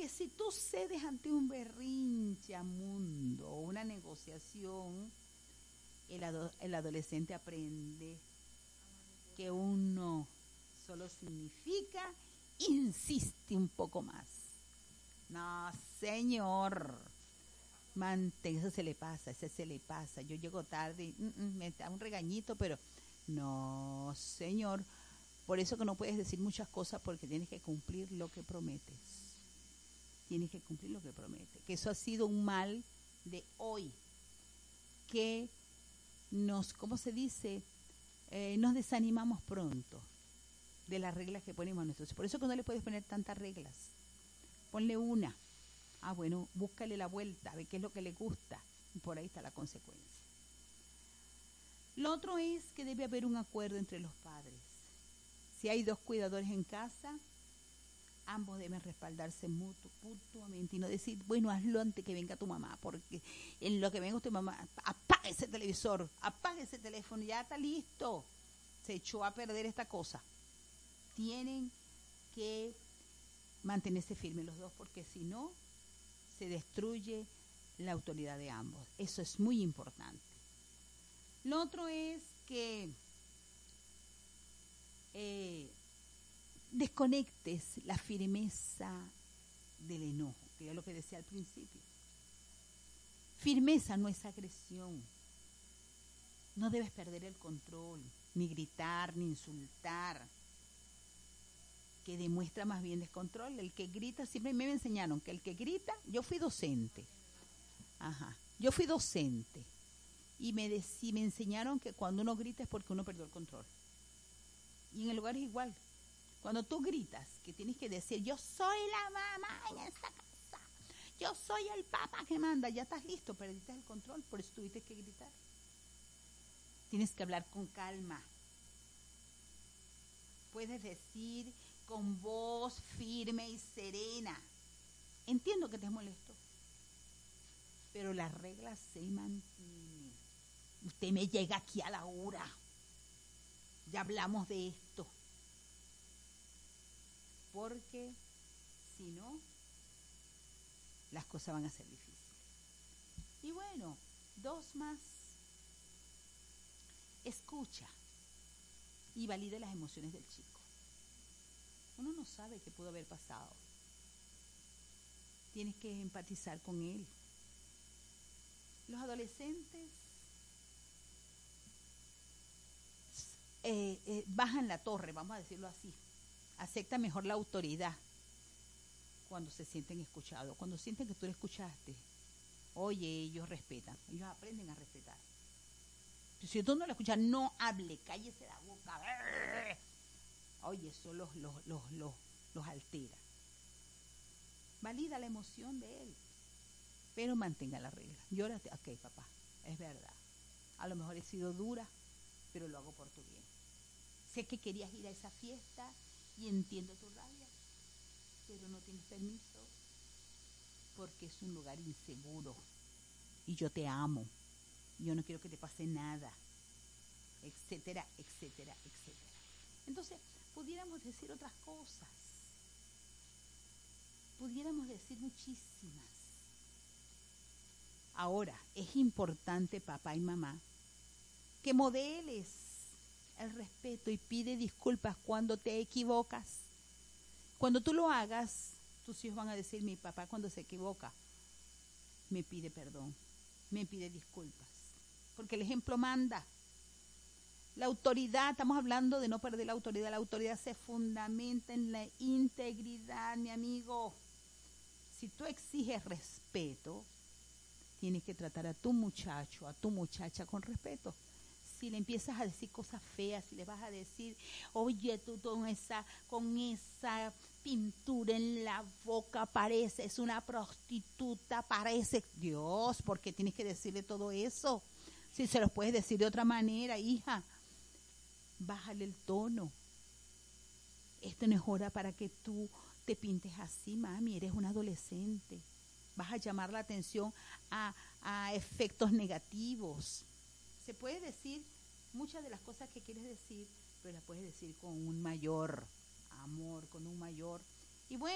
que si tú cedes ante un berrinche a mundo o una negociación, el adolescente aprende que un no solo significa insiste un poco más. No, señor. Eso se le pasa, ese se le pasa. Yo llego tarde, me da un regañito, pero no, señor. Por eso que no puedes decir muchas cosas porque tienes que cumplir lo que prometes. Tienes que cumplir lo que prometes. Que eso ha sido un mal de hoy. Que ¿cómo se dice? Nos desanimamos pronto de las reglas que ponemos nosotros. Por eso que no le puedes poner tantas reglas. Ponle una. Ah, bueno, búscale la vuelta, ve qué es lo que le gusta. Y por ahí está la consecuencia. Lo otro es que debe haber un acuerdo entre los padres. Si hay dos cuidadores en casa, ambos deben respaldarse mutuamente y no decir, bueno, hazlo antes que venga tu mamá, porque en lo que venga tu mamá, apaga ese televisor, apaga ese teléfono, ya está listo. Se echó a perder esta cosa. Tienen que mantenerse firmes los dos, porque si no, se destruye la autoridad de ambos. Eso es muy importante. Lo otro es que desconectes la firmeza del enojo, que es lo que decía al principio. Firmeza no es agresión. No debes perder el control, ni gritar, ni insultar, que demuestra más bien descontrol. El que grita, siempre me enseñaron que el que grita, yo fui docente, y me enseñaron que cuando uno grita es porque uno perdió el control. Y en el lugar es igual. Cuando tú gritas, que tienes que decir, yo soy la mamá en esta casa, yo soy el papá que manda, ya estás listo, perdiste el control, por eso tuviste que gritar. Tienes que hablar con calma. Puedes decir con voz firme y serena. Entiendo que te es molesto, pero las reglas se mantienen. Usted me llega aquí a la hora. Ya hablamos de esto. Porque si no, las cosas van a ser difíciles. Y bueno, dos más. Escucha y valida las emociones del chico. Uno no sabe qué pudo haber pasado. Tienes que empatizar con él. Los adolescentes bajan la torre, vamos a decirlo así. Aceptan mejor la autoridad cuando se sienten escuchados, cuando sienten que tú le escuchaste. Oye, ellos respetan, ellos aprenden a respetar. Si tú no lo escuchas, no hable, cállese la boca. Oye, eso los altera. Valida la emoción de él, pero mantenga la regla. Llórate, ok, papá, es verdad. A lo mejor he sido dura, pero lo hago por tu bien. Sé que querías ir a esa fiesta y entiendo tu rabia, pero no tienes permiso porque es un lugar inseguro y yo te amo. Yo no quiero que te pase nada, etcétera, etcétera, etcétera. Entonces, pudiéramos decir otras cosas. Pudiéramos decir muchísimas. Ahora, es importante, papá y mamá, que modeles el respeto y pide disculpas cuando te equivocas. Cuando tú lo hagas, tus hijos van a decir, mi papá cuando se equivoca, me pide perdón, me pide disculpas. Porque el ejemplo manda. La autoridad, estamos hablando de no perder la autoridad se fundamenta en la integridad, mi amigo. Si tú exiges respeto, tienes que tratar a tu muchacho, a tu muchacha con respeto. Si le empiezas a decir cosas feas, si le vas a decir, oye, tú con esa pintura en la boca pareces una prostituta, parece Dios, ¿por qué tienes que decirle todo eso? Si se los puedes decir de otra manera, hija, bájale el tono. Esto no es hora para que tú te pintes así, mami, eres una adolescente. Vas a llamar la atención a efectos negativos. Se puede decir muchas de las cosas que quieres decir, pero las puedes decir con un mayor amor, con un mayor... Y bueno,